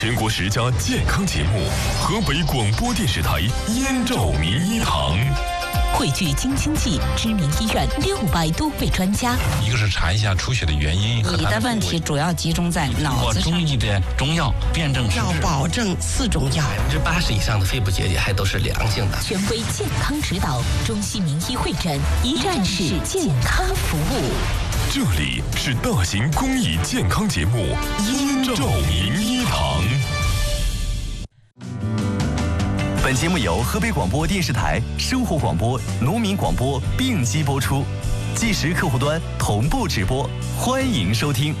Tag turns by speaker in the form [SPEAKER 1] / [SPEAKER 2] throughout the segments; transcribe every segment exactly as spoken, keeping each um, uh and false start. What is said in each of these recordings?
[SPEAKER 1] 全国十佳健康节目，河北广播电视台燕赵名医堂。
[SPEAKER 2] 汇聚京津冀知名医院六百多位专家，
[SPEAKER 3] 一个是查一下出血的原因，
[SPEAKER 4] 你的问题主要集中在脑子上。
[SPEAKER 3] 中医的中药辨证施治，
[SPEAKER 4] 要保证四种药，
[SPEAKER 5] 百分之八十以上的肺部结节还都是良性的。
[SPEAKER 2] 权威健康指导，中西名医会诊，一站式健康服务。
[SPEAKER 1] 这里是大型公益健康节目《燕赵名医堂》。
[SPEAKER 6] 本节目由河北广播电视台生活广播、农民广播并机播出，即时客户端同步直播，欢迎收听。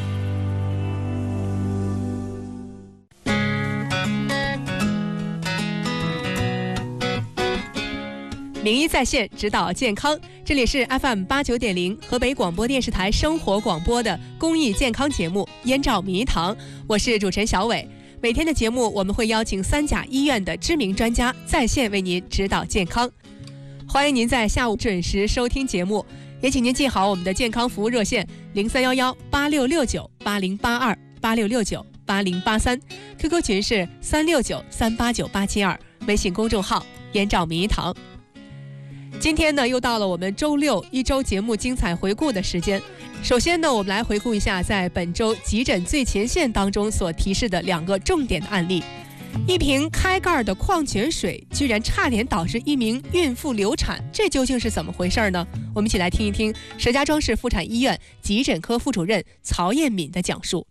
[SPEAKER 7] 名医在线指导健康，这里是 F M 八九点零河北广播电视台生活广播的公益健康节目《燕赵名医堂》，我是主持人小伟。每天的节目我们会邀请三甲医院的知名专家在线为您指导健康，欢迎您在下午准时收听节目，也请您记好我们的健康服务热线零三幺幺八六六九八零八二八六六九八零八三 ，Q Q 群是三六九三八九八七二，微信公众号燕赵名医堂。今天呢，又到了我们周六一周节目精彩回顾的时间。首先呢，我们来回顾一下在本周急诊最前线当中所提示的两个重点的案例。一瓶开盖的矿泉水居然差点导致一名孕妇流产，这究竟是怎么回事呢？我们一起来听一听石家庄市妇产医院急诊科副主任曹艳敏的讲述。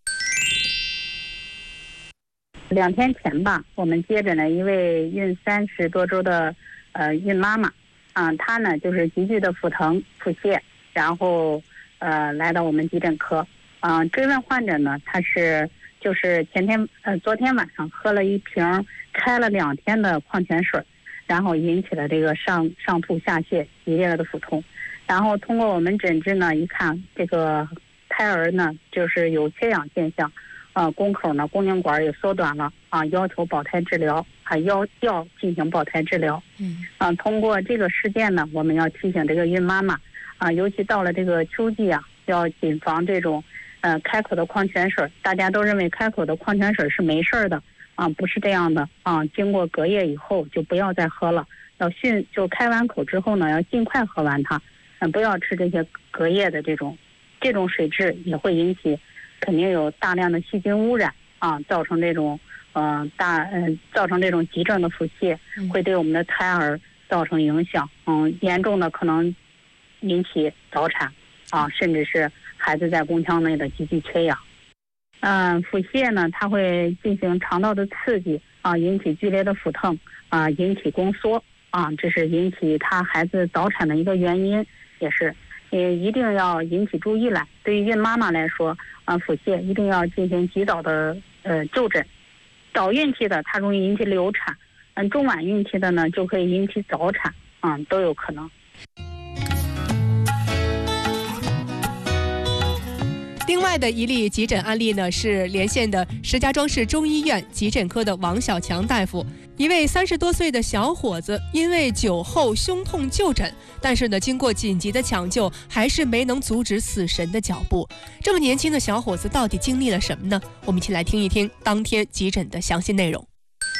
[SPEAKER 8] 两天前吧，我们接诊了一位孕三十多周的呃孕妈妈。嗯，他呢就是急剧的腹疼、腹泻，然后呃来到我们急诊科。嗯、呃，追问患者呢，他是就是前天呃昨天晚上喝了一瓶开了两天的矿泉水，然后引起了这个上上吐下泻、激烈的腹痛。然后通过我们诊治呢，一看这个胎儿呢就是有缺氧现象，呃宫口呢宫颈管也缩短了啊，要求保胎治疗。还要要进行保胎治疗，嗯，啊，通过这个事件呢，我们要提醒这个孕妈妈，啊，尤其到了这个秋季啊，要谨防这种，呃，开口的矿泉水。大家都认为开口的矿泉水是没事的，啊，不是这样的，啊，经过隔夜以后就不要再喝了，要迅就开完口之后呢，要尽快喝完它，嗯，不要吃这些隔夜的这种，这种水质也会引起，肯定有大量的细菌污染啊，造成这种。呃，大呃，造成这种急症的腹泻，会对我们的胎儿造成影响。嗯，严重的可能引起早产，啊，甚至是孩子在宫腔内的急剧缺氧。嗯、呃，腹泻呢，它会进行肠道的刺激，啊，引起剧烈的腹疼，啊，引起宫缩，啊，这是引起他孩子早产的一个原因，也是，也一定要引起注意来。对于孕妈妈来说，啊，腹泻一定要进行及早的呃就诊。早孕期的它容易引起流产，嗯，中晚孕期的呢就可以引起早产，嗯，都有可能。
[SPEAKER 7] 另外的一例急诊案例呢，是连线的石家庄市中医院急诊科的王小强大夫。一位三十多岁的小伙子因为酒后胸痛就诊，但是呢，经过紧急的抢救，还是没能阻止死神的脚步。这么年轻的小伙子到底经历了什么呢？我们一起来听一听当天急诊的详细内容。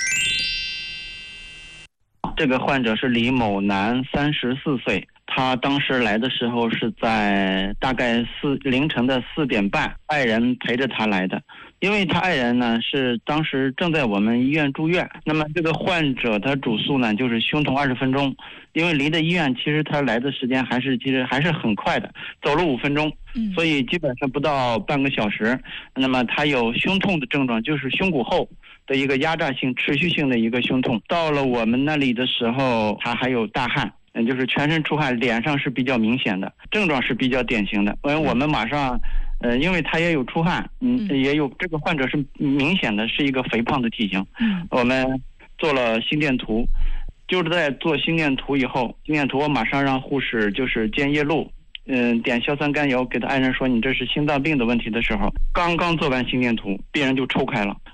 [SPEAKER 9] 这个患者是李某男，三十四岁。他当时来的时候是在大概四凌晨的四点半，爱人陪着他来的。因为他爱人呢是当时正在我们医院住院，那么这个患者他主诉呢就是胸痛二十分钟，因为离的医院其实他来的时间还是其实还是很快的，走了五分钟，所以基本上不到半个小时。那么他有胸痛的症状，就是胸骨后的一个压榨性持续性的一个胸痛。到了我们那里的时候，他还有大汗。嗯，就是全身出汗，脸上是比较明显的，症状是比较典型的。因为我们马上，呃，因为他也有出汗，嗯，也有这个患者是明显的是一个肥胖的体型，嗯，我们做了心电图，就是在做心电图以后，心电图我马上让护士就是煎夜露，嗯，点硝酸甘油，给他爱人说你这是心脏病的问题的时候，刚刚做完心电图，病人就抽开了。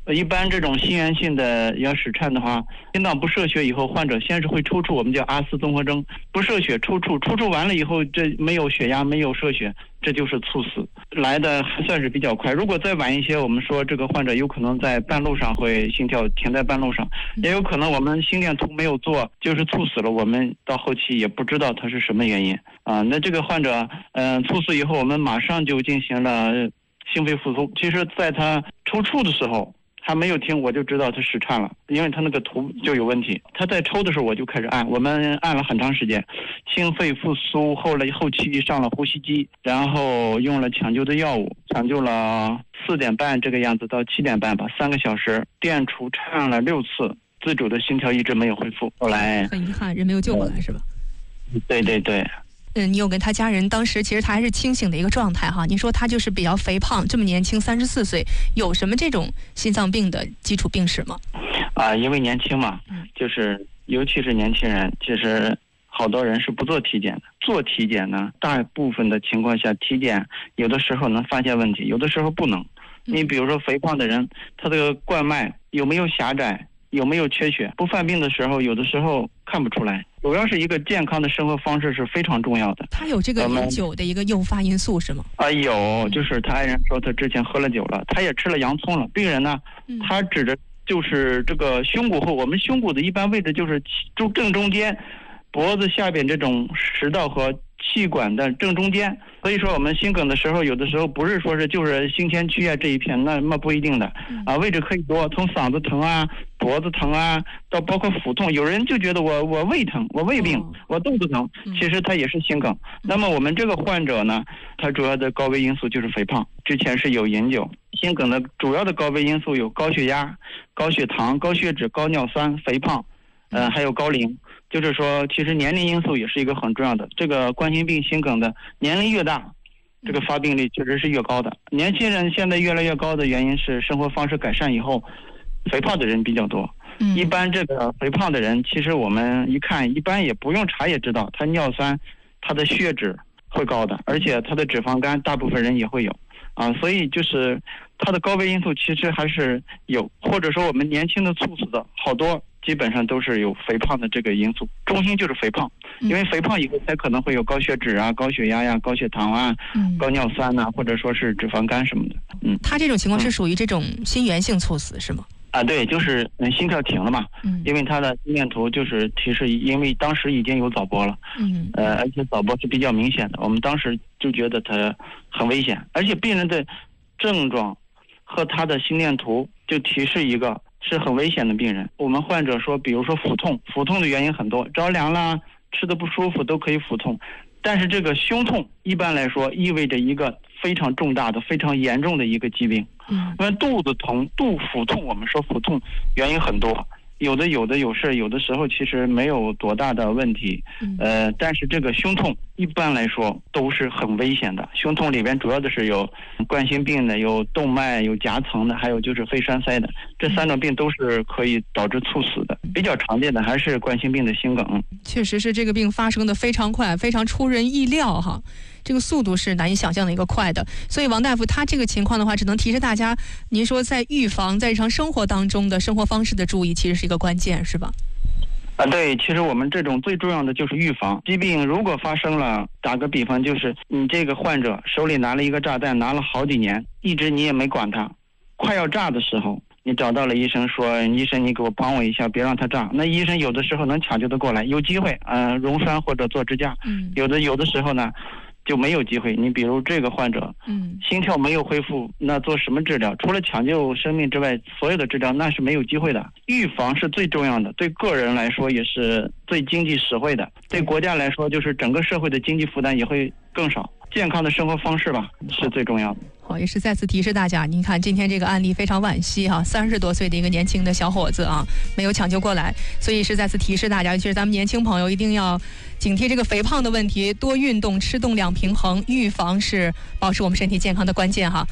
[SPEAKER 9] 一般这种心源性的要室颤的话，心脏不摄血以后，患者先是会抽搐，我们叫阿斯综合征，不摄血抽搐，抽搐完了以后，这没有血压，没有摄血，这就是猝死，来的还算是比较快。如果再晚一些，我们说这个患者有可能在半路上会心跳停在半路上，也有可能我们心电图没有做，就是猝死了，我们到后期也不知道他是什么原因啊。那这个患者嗯、呃、猝死以后，我们马上就进行了心肺复苏。其实在他抽搐的时候还没有停，我就知道他室颤了，因为他那个图就有问题。他在抽的时候我就开始按，我们按了很长时间，心肺复苏，后来后期上了呼吸机，然后用了抢救的药物，抢救了四点半这个样子到七点半吧，三个小时，电除颤了六次，自主的心跳一直没有恢复。后来
[SPEAKER 7] 很遗憾，人没有救过来，是吧？
[SPEAKER 9] 对对对。
[SPEAKER 7] 嗯，你有跟他家人，当时其实他还是清醒的一个状态哈。你说他就是比较肥胖，这么年轻，三十四岁，有什么这种心脏病的基础病史吗？
[SPEAKER 9] 啊，因为年轻嘛，就是尤其是年轻人，其实好多人是不做体检的。做体检呢，大部分的情况下，体检有的时候能发现问题，有的时候不能。你比如说肥胖的人，他这个冠脉有没有狭窄？有没有缺血？不犯病的时候，有的时候看不出来。主要是一个健康的生活方式是非常重要的。
[SPEAKER 7] 他有这个饮酒的一个诱发因素是吗？
[SPEAKER 9] 啊，有，就是他爱人说他之前喝了酒了，他也吃了洋葱了。病人呢，他指的就是这个胸骨后，我们胸骨的一般位置就是正正中间，脖子下边这种食道和气管的正中间。所以说我们心梗的时候，有的时候不是说是就是心前区啊这一片，那那不一定的啊，位置可以多，从嗓子疼啊、脖子疼啊，到包括腹痛。有人就觉得我我胃疼，我胃病，我肚子疼，其实他也是心梗。那么我们这个患者呢，他主要的高危因素就是肥胖，之前是有饮酒。心梗的主要的高危因素有高血压、高血糖、高血脂、高尿酸、肥胖，呃，还有高龄。就是说，其实年龄因素也是一个很重要的。这个冠心病、心梗的年龄越大，这个发病率确实是越高的。年轻人现在越来越高的原因是生活方式改善以后，肥胖的人比较多。一般这个肥胖的人，其实我们一看，一般也不用查也知道，他尿酸、他的血脂会高的，而且他的脂肪肝，大部分人也会有啊。所以就是他的高危因素其实还是有，或者说我们年轻的猝死的好多。基本上都是有肥胖的这个因素，中心就是肥胖，因为肥胖以后才可能会有高血脂啊、高血压呀、高血糖啊、嗯、高尿酸呐、啊，或者说是脂肪肝什么的。嗯，
[SPEAKER 7] 他这种情况是属于这种心源性猝死是吗？
[SPEAKER 9] 啊，对，就是嗯心跳停了嘛，嗯，因为他的心电图就是提示，因为当时已经有早搏了，嗯，呃，而且早搏是比较明显的，我们当时就觉得他很危险，而且病人的症状和他的心电图就提示一个。是很危险的病人。我们患者说，比如说腹痛，腹痛的原因很多，着凉啦、吃的不舒服都可以腹痛。但是这个胸痛一般来说意味着一个非常重大的、非常严重的一个疾病。嗯，因为肚子疼、肚腹痛，我们说腹痛原因很多，有的有的有事，有的时候其实没有多大的问题。呃，但是这个胸痛一般来说都是很危险的。胸痛里边主要的是有冠心病的，有动脉、有夹层的，还有就是肺栓塞的，这三种病都是可以导致猝死的。比较常见的还是冠心病的心梗。
[SPEAKER 7] 确实是这个病发生的非常快，非常出人意料哈。这个速度是难以想象的一个快的，所以王大夫他这个情况的话，只能提示大家，您说在预防，在日常生活当中的生活方式的注意，其实是一个关键，是吧？
[SPEAKER 9] 啊，对，其实我们这种最重要的就是预防。疾病如果发生了，打个比方，就是你这个患者手里拿了一个炸弹，拿了好几年，一直你也没管它，快要炸的时候，你找到了医生说，医生你给我帮我一下，别让它炸。那医生有的时候能抢救得过来，有机会，呃，溶栓或者做支架。嗯，有的有的时候呢。就没有机会。你比如这个患者，嗯，心跳没有恢复，那做什么治疗？除了抢救生命之外，所有的治疗那是没有机会的。预防是最重要的，对个人来说也是最经济实惠的，对国家来说就是整个社会的经济负担也会更少。健康的生活方式吧，是最重要的。
[SPEAKER 7] 好，也是再次提示大家，您看今天这个案例非常惋惜哈，三十多岁的一个年轻的小伙子啊，没有抢救过来，所以是再次提示大家，尤其是咱们年轻朋友一定要警惕这个肥胖的问题，多运动，吃动两平衡，预防是保持我们身体健康的关键哈。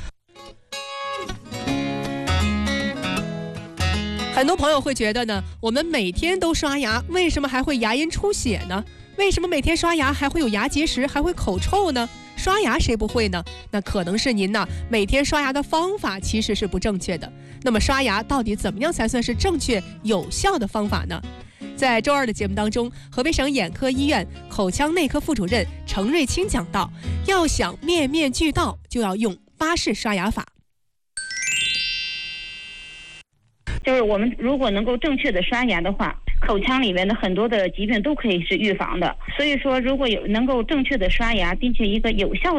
[SPEAKER 7] 很多朋友会觉得呢，我们每天都刷牙，为什么还会牙龈出血呢？为什么每天刷牙还会有牙结石，还会口臭呢？ 刷牙谁不会呢？那可能是您呢每天刷牙的方法其实是不正确的。那么刷牙到底怎么样才算是正确有效的方法呢？在周二的节目当中，河北省眼科医院口腔内科副主任程瑞清讲到，要想面面俱到，就要用巴氏刷牙法。
[SPEAKER 10] 就是我们如果能够正确的刷牙的话，口腔里面的很多的疾病都可以是预防的。所以说，如果有能够正确的刷牙，并且一个有效